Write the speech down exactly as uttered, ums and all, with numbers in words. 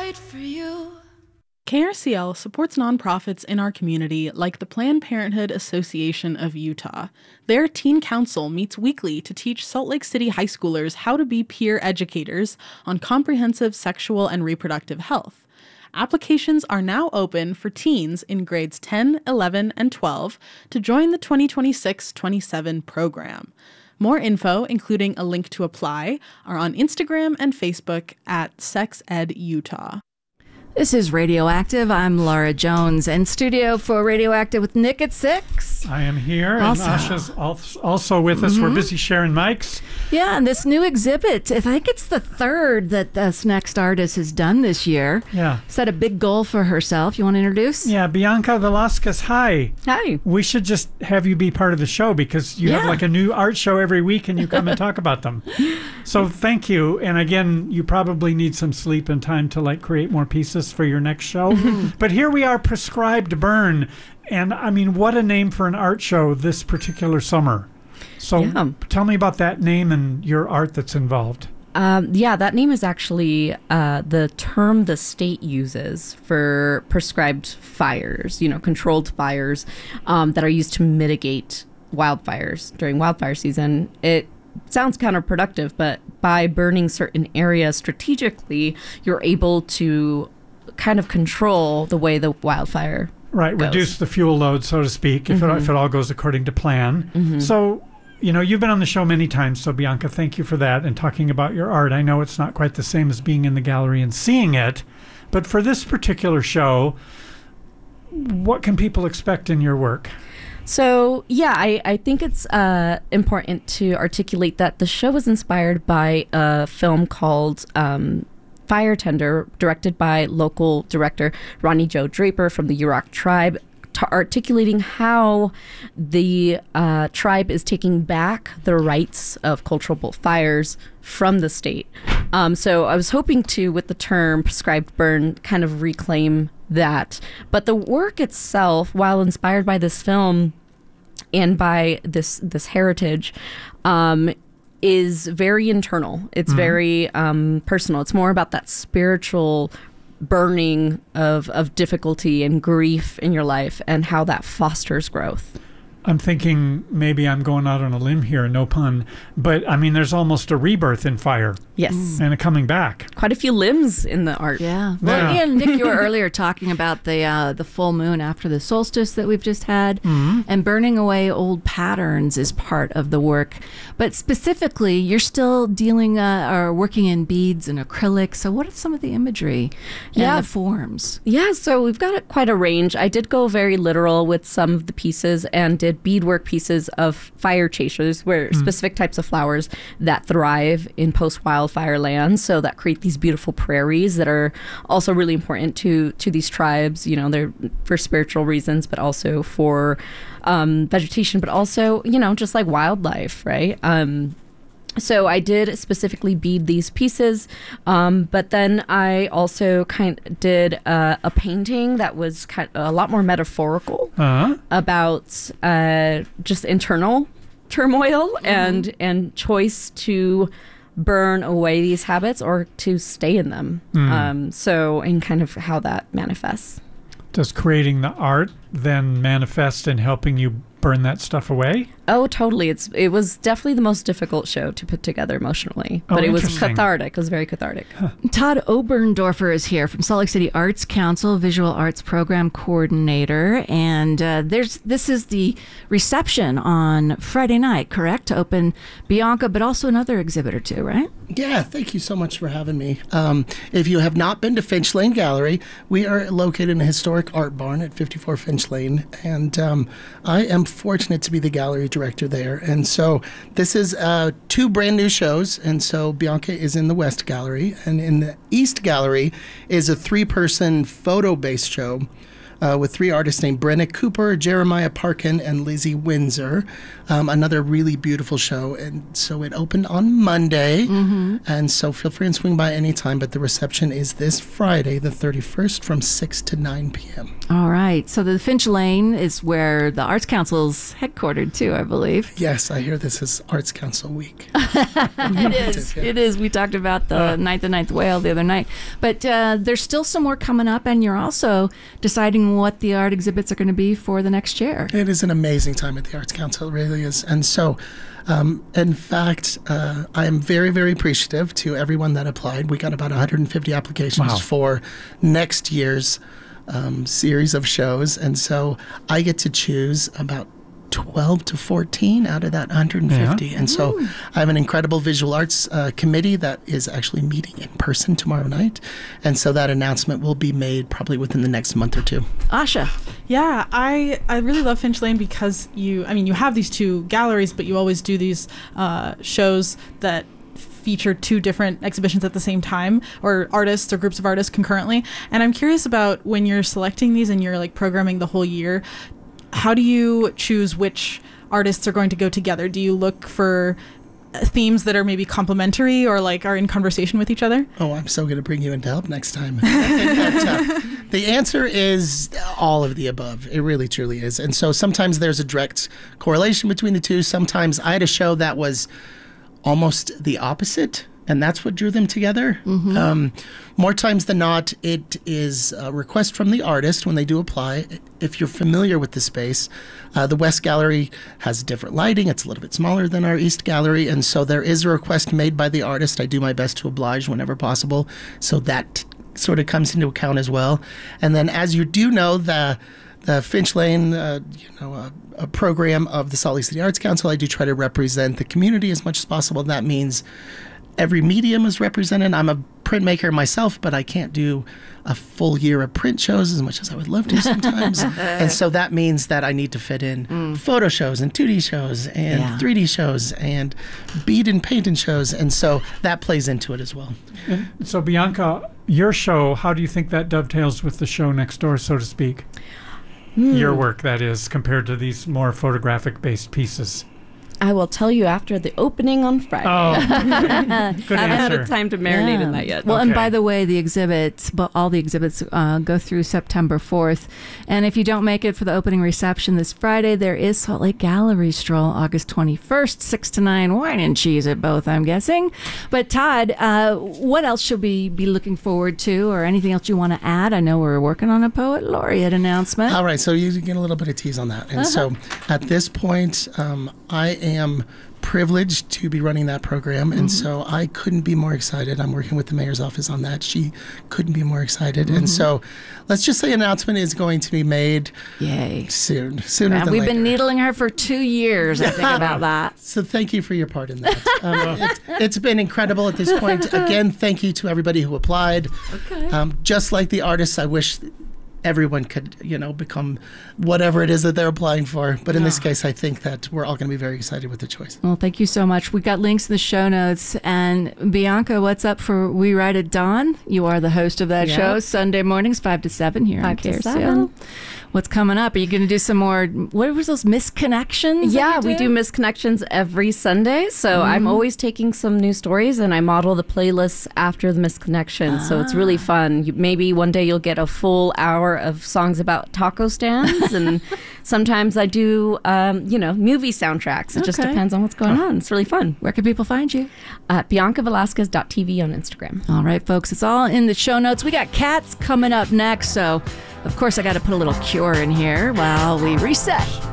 right for you. K R C L supports nonprofits in our community like the Planned Parenthood Association of Utah. Their teen council meets weekly to teach Salt Lake City high schoolers how to be peer educators on comprehensive sexual and reproductive health. Applications are now open for teens in grades ten, eleven, and twelve to join the twenty twenty-six twenty-seven program. More info, including a link to apply, are on Instagram and Facebook at SexEdUtah. This is Radioactive. I'm Laura Jones, in studio for Radioactive with Nick at six. I am here, Also. and Asha's al- also with us. Mm-hmm. We're busy sharing mics. Yeah, and this new exhibit, I think it's the third that this next artist has done this year. Yeah. Set a big goal for herself. You want to introduce? Yeah, Bianca Velasquez, hi. Hi. We should just have you be part of the show because you Yeah. have like a new art show every week and you come and talk about them. So thank you. And again, you probably need some sleep and time to like create more pieces for your next show. But here we are, Prescribed Burn. And I mean, what a name for an art show this particular summer. So Yeah. tell me about that name and your art that's involved. Um, yeah, that name is actually uh, the term the state uses for prescribed fires, you know, controlled fires um, that are used to mitigate wildfires during wildfire season. It sounds counterproductive, but by burning certain areas strategically, you're able to kind of control the way the wildfire Right, goes. reduce the fuel load, so to speak, if, Mhm. it, if it all goes according to plan. Mhm. So, you know, you've been on the show many times, so Bianca, thank you for that and talking about your art. I know it's not quite the same as being in the gallery and seeing it, but for this particular show, what can people expect in your work? So, yeah, I, I think it's uh, important to articulate that the show was inspired by a film called um, Fire Tender, directed by local director Ronnie Joe Draper from the Yurok tribe, t- articulating how the uh, tribe is taking back the rights of cultural fires from the state. Um, so I was hoping to, with the term prescribed burn, kind of reclaim that. But the work itself, while inspired by this film and by this this heritage, um, is very internal. It's Mhm. very um, personal. It's more about that spiritual burning of, of difficulty and grief in your life and how that fosters growth. I'm thinking maybe I'm going out on a limb here, no pun, but I mean, there's almost a rebirth in fire. Yes. And a coming back. Quite a few limbs in the art. Yeah. Well, Yeah. yeah, Nick, you were earlier talking about the uh, the full moon after the solstice that we've just had, Mhm. and burning away old patterns is part of the work. But specifically, you're still dealing uh, or working in beads and acrylic. So, what are some of the imagery Yeah. and the forms? Yeah, so we've got a, quite a range. I did go very literal with some of the pieces and did beadwork pieces of fire chasers, where specific types of flowers that thrive in post-wildfire lands, so that create these beautiful prairies that are also really important to to these tribes. You know, they're for spiritual reasons, but also for um, vegetation, but also, you know, just like wildlife, right? Um, So I did specifically bead these pieces, um, but then I also kind of did uh, a painting that was kind a lot more metaphorical Uh-huh. about uh, just internal turmoil and and choice to burn away these habits or to stay in them. Mm. Um, so and kind of how that manifests. Does creating the art then manifest in helping you burn that stuff away? Oh, totally. It's it was definitely the most difficult show to put together emotionally, Oh, but it was interesting. cathartic. It was very cathartic. Todd Oberndorfer is here from Salt Lake City Arts Council, Visual Arts Program Coordinator, and uh, there's this is the reception on Friday night, correct? To open Bianca, but also another exhibit or two, right? Yeah, thank you so much for having me. Um, if you have not been to Finch Lane Gallery, we are located in a historic art barn at fifty-four Finch Lane, and um, I am fortunate to be the gallery director there. And so this is uh, two brand new shows, and so Bianca is in the West Gallery, and in the East Gallery is a three-person photo-based show uh, with three artists named Brenna Cooper, Jeremiah Parkin, and Lizzie Windsor. Um, another really beautiful show. And so it opened on Monday. Mm-hmm. And so feel free and swing by anytime. But the reception is this Friday, the thirty-first, from six to nine p.m. All right. So the Finch Lane is where the Arts Council's headquartered, too, I believe. Yes, I hear this is Arts Council Week. It is. Yeah. It is. We talked about the Ninth and Ninth Whale the other night. But uh, there's still some more coming up, and you're also deciding what the art exhibits are going to be for the next year. It is an amazing time at the Arts Council. It really is. And so, um, in fact, uh, I am very, very appreciative to everyone that applied. We got about one hundred fifty applications Wow. for next year's um, series of shows. And so I get to choose about twelve to fourteen out of that one hundred fifty. Yeah. And so I have an incredible visual arts uh, committee that is actually meeting in person tomorrow night. And so that announcement will be made probably within the next month or two. Asha. Yeah, I I really love Finch Lane because you, I mean, you have these two galleries, but you always do these uh, shows that feature two different exhibitions at the same time, or artists or groups of artists concurrently. And I'm curious about when you're selecting these and you're like programming the whole year, how do you choose which artists are going to go together? Do you look for themes that are maybe complementary or like are in conversation with each other? Oh, I'm so going to bring you in to help next time. I think that, uh, the answer is all of the above. It really, truly is. And so sometimes there's a direct correlation between the two. Sometimes I had a show that was almost the opposite, and that's what drew them together. Mm-hmm. Um, more times than not, it is a request from the artist when they do apply. If you're familiar with the space, uh, the West Gallery has different lighting. It's a little bit smaller than our East Gallery, and so there is a request made by the artist. I do my best to oblige whenever possible, so that sort of comes into account as well. And then, as you do know, the the Finch Lane, uh, you know, uh, a program of the Salt Lake City Arts Council, I do try to represent the community as much as possible. That means every medium is represented. I'm a printmaker myself, but I can't do a full year of print shows as much as I would love to sometimes. And so that means that I need to fit in mm. photo shows and two D shows and yeah. three D shows and bead and paint and shows. And so that plays into it as well. And so Bianca, your show, how do you think that dovetails with the show next door, so to speak? Mm. Your work, that is, compared to these more photographic-based pieces. I will tell you after the opening on Friday. Oh, okay. Good I haven't answer. had time to marinate Yeah. in that yet. Well, Okay. and by the way, the exhibits, but all the exhibits uh, go through September fourth. And if you don't make it for the opening reception this Friday, there is Salt Lake Gallery Stroll, August twenty-first, six to nine. Wine and cheese at both, I'm guessing. But Todd, uh, what else should we be looking forward to, or anything else you want to add? I know we're working on a Poet Laureate announcement. All right, so you get a little bit of tease on that. And Uh-huh. so at this point, um, I am privileged to be running that program, and Mm-hmm. so I couldn't be more excited. I'm working with the mayor's office on that. She couldn't be more excited. Mm-hmm. And so let's just say an announcement is going to be made Yay. soon, sooner And than we've later. been needling her for two years, I think, about that. So thank you for your part in that. Um, it, it's been incredible at this point. Again, thank you to everybody who applied. Okay. Um, just like the artists, I wish everyone could, you know, become whatever it is that they're applying for. But in this case, I think that we're all going to be very excited with the choice. Well, thank you so much. We got links in the show notes. And Bianca, what's up for We Ride at Dawn? You are the host of that Yeah. show, Sunday mornings, five to seven here Five on to K R C L. seven. What's coming up? Are you going to do some more, what were those misconnections? that Yeah, you we do misconnections every Sunday. So I'm always taking some new stories and I model the playlists after the misconnection. So it's really fun. You, maybe one day you'll get a full hour of songs about taco stands. And sometimes I do, um, you know, movie soundtracks. It just Okay. depends on what's going on. It's really fun. Where can people find you? Uh, Bianca Velasquez dot T V on Instagram. All right, folks, it's all in the show notes. We got Cats coming up next. So, of course, I got to put a little Cure in here while we reset.